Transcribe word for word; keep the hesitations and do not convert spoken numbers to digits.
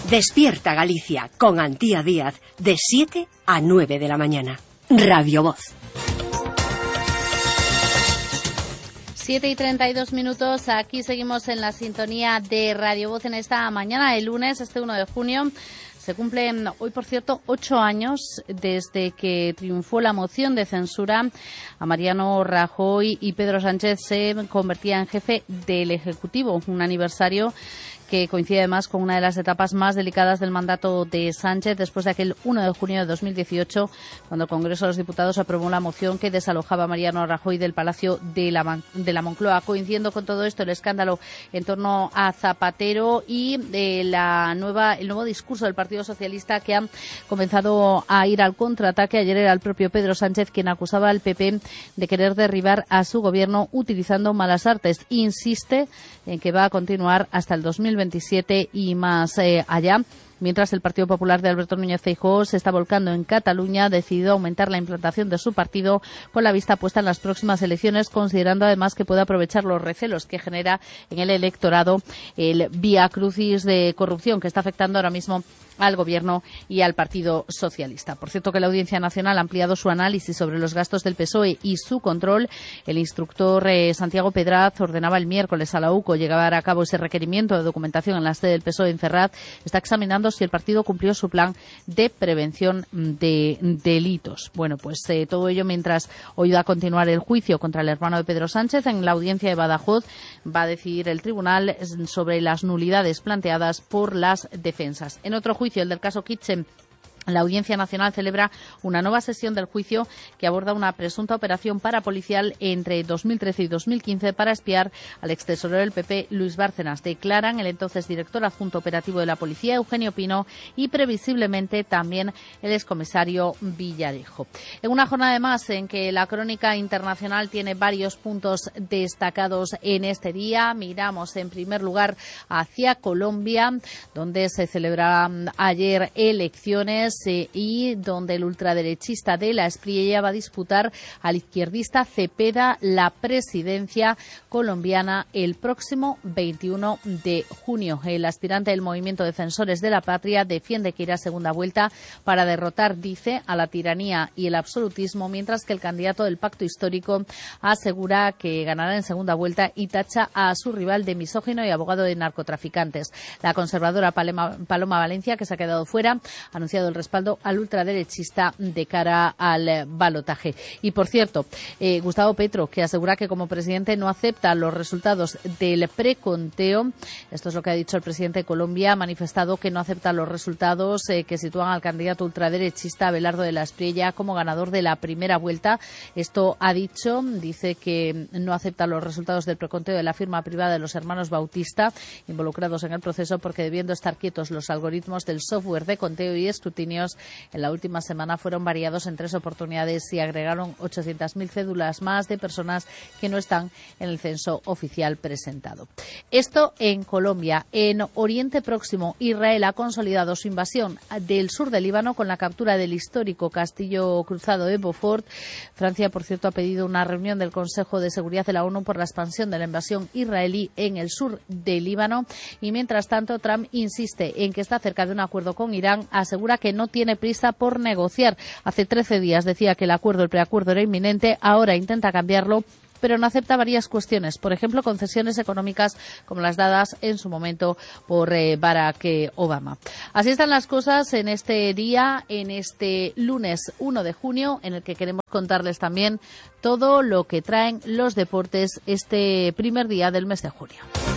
Despierta Galicia con Antía Díaz de siete a nueve de la mañana. Radio Voz. siete y treinta y dos minutos, aquí seguimos en la sintonía de Radio Voz en esta mañana de lunes, este uno de junio. Se cumplen hoy, por cierto, ocho años desde que triunfó la moción de censura a Mariano Rajoy y Pedro Sánchez se convertía en jefe del Ejecutivo. Un aniversario que coincide además con una de las etapas más delicadas del mandato de Sánchez después de aquel uno de junio de dos mil dieciocho, cuando el Congreso de los Diputados aprobó la moción que desalojaba a Mariano Rajoy del Palacio de la, de la Moncloa. Coincidiendo con todo esto, el escándalo en torno a Zapatero y eh, la nueva, el nuevo discurso del Partido Socialista, que ha comenzado a ir al contraataque. Ayer era el propio Pedro Sánchez quien acusaba al P P de querer derribar a su gobierno utilizando malas artes. Insiste en que va a continuar hasta el dos mil veintisiete y más eh, allá. Mientras el Partido Popular de Alberto Núñez Feijóo se está volcando en Cataluña, ha decidido aumentar la implantación de su partido con la vista puesta en las próximas elecciones, considerando además que puede aprovechar los recelos que genera en el electorado el vía crucis de corrupción que está afectando ahora mismo al Gobierno y al Partido Socialista. Por cierto, que la Audiencia Nacional ha ampliado su análisis sobre los gastos del P S O E y su control. El instructor eh, Santiago Pedraz ordenaba el miércoles a la U C O llevar a cabo ese requerimiento de documentación en la sede del P S O E en Ferraz. Está examinando si el partido cumplió su plan de prevención de delitos. Bueno, pues eh, todo ello mientras hoy va a continuar el juicio contra el hermano de Pedro Sánchez. En la audiencia de Badajoz va a decidir el tribunal sobre las nulidades planteadas por las defensas. En otro juicio, el del caso Kitchen, la Audiencia Nacional celebra una nueva sesión del juicio que aborda una presunta operación parapolicial entre dos mil trece y dos mil quince para espiar al extesorero del P P, Luis Bárcenas. Declaran el entonces director adjunto operativo de la Policía, Eugenio Pino, y previsiblemente también el excomisario Villarejo. En una jornada además en que la crónica internacional tiene varios puntos destacados en este día, miramos en primer lugar hacia Colombia, donde se celebraron ayer elecciones y donde el ultraderechista de la Espriella va a disputar al izquierdista Cepeda la presidencia colombiana el próximo veintiuno de junio. El aspirante del Movimiento Defensores de la Patria defiende que irá a segunda vuelta para derrotar, dice, a la tiranía y el absolutismo, mientras que el candidato del Pacto Histórico asegura que ganará en segunda vuelta y tacha a su rival de misógino y abogado de narcotraficantes. La conservadora Paloma, Paloma Valencia, que se ha quedado fuera, ha anunciado el respaldo al ultraderechista de cara al balotaje. Y, por cierto, eh, Gustavo Petro, que asegura que como presidente no acepta los resultados del preconteo. Esto es lo que ha dicho el presidente de Colombia. Ha manifestado que no acepta los resultados eh, que sitúan al candidato ultraderechista Abelardo de la Espriella como ganador de la primera vuelta. Esto ha dicho, dice que no acepta los resultados del preconteo de la firma privada de los hermanos Bautista, involucrados en el proceso, porque debiendo estar quietos los algoritmos del software de conteo y escrutinio en la última semana fueron variados en tres oportunidades y agregaron ochocientas mil cédulas más de personas que no están en el censo oficial presentado. Esto en Colombia. En Oriente Próximo, Israel ha consolidado su invasión del sur del Líbano con la captura del histórico castillo cruzado de Beaufort. Francia, por cierto, ha pedido una reunión del Consejo de Seguridad de la ONU por la expansión de la invasión israelí en el sur del Líbano. Y mientras tanto, Trump insiste en que está cerca de un acuerdo con Irán. Asegura que no tiene prisa por negociar. Hace trece días decía que el acuerdo, el preacuerdo era inminente, ahora intenta cambiarlo, pero no acepta varias cuestiones, por ejemplo, concesiones económicas como las dadas en su momento por eh, Barack Obama. Así están las cosas en este día, en este lunes uno de junio, en el que queremos contarles también todo lo que traen los deportes este primer día del mes de junio.